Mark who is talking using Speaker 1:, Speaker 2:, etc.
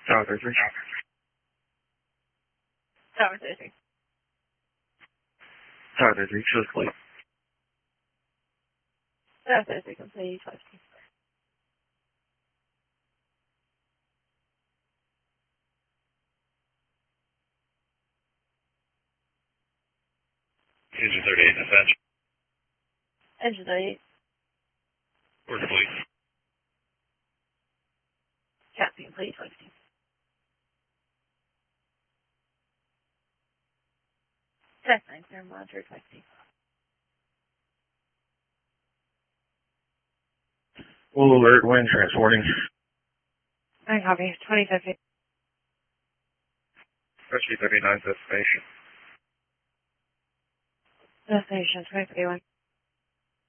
Speaker 1: Tower 33.
Speaker 2: Tower 33.
Speaker 1: Tower 33, shows complete.
Speaker 2: Tower 33, complete, 5.
Speaker 3: Engine 38, dispatch.
Speaker 2: Engine 38.
Speaker 3: Word complete.
Speaker 2: Captain complete, 5. Tech 9, clear monitor, 5.
Speaker 1: Full alert, wind transporting.
Speaker 2: I copy, 2050.
Speaker 1: Rescue 39 destination.
Speaker 2: Destination, 2051.